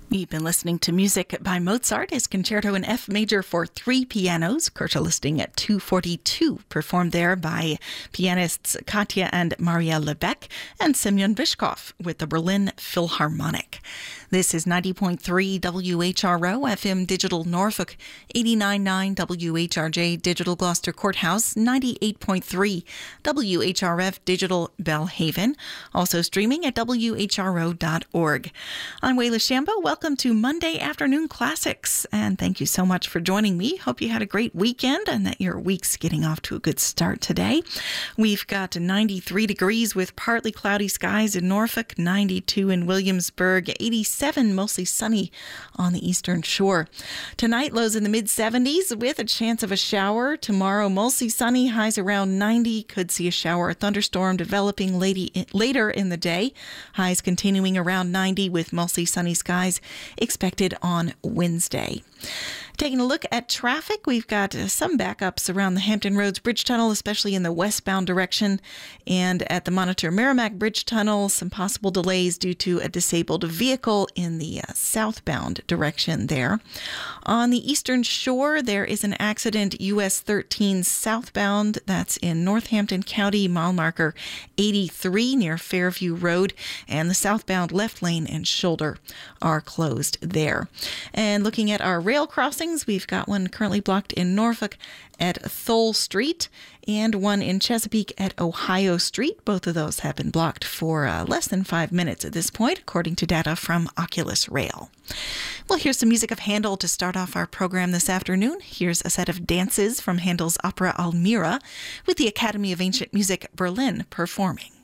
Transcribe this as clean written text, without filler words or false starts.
You've been listening to music by Mozart, his Concerto in F major for 3 pianos, curtal listing at 242, performed there by pianists Katja and Maria Lebeck and Semyon Vyshkov with the Berlin Philharmonic. This is 90.3 WHRO, FM Digital Norfolk, 89.9 WHRJ Digital Gloucester Courthouse, 98.3 WHRF Digital Belhaven, also streaming at WHRO.org. I'm Wayla Shambo. Welcome to Monday Afternoon Classics, and thank you so much for joining me. Hope you had a great weekend and that your week's getting off to a good start today. We've got 93 degrees with partly cloudy skies in Norfolk, 92 in Williamsburg, 87 mostly sunny on the eastern shore. Tonight, lows in the mid-70s with a chance of a shower. Tomorrow, mostly sunny, highs around 90. Could see a shower or thunderstorm developing later in the day. Highs continuing around 90 with mostly sunny skies expected on Wednesday. Taking a look at traffic, we've got some backups around the Hampton Roads Bridge Tunnel, especially in the westbound direction, and at the Monitor Merrimack Bridge Tunnel, some possible delays due to a disabled vehicle in the southbound direction there. On the eastern shore, there is an accident, US 13 southbound, that's in Northampton County, mile marker 83 near Fairview Road, and the southbound left lane and shoulder are closed there. And looking at our rail crossings, we've got one currently blocked in Norfolk at Thole Street and one in Chesapeake at Ohio Street. Both of those have been blocked for less than 5 minutes at this point, according to data from Oculus Rail. Well, here's some music of Handel to start off our program this afternoon. Here's a set of dances from Handel's opera Almira with the Academy of Ancient Music Berlin performing.